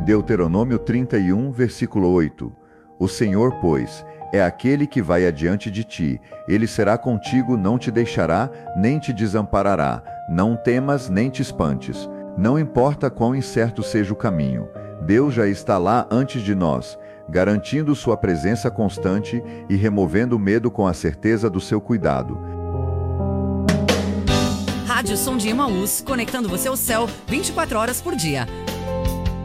Deuteronômio 31, versículo 8. O Senhor, pois, é aquele que vai adiante de ti. Ele será contigo, não te deixará, nem te desamparará. Não temas, nem te espantes. Não importa quão incerto seja o caminho. Deus já está lá antes de nós, garantindo sua presença constante e removendo o medo com a certeza do seu cuidado. Rádio Som de Emaús, conectando você ao céu 24 horas por dia.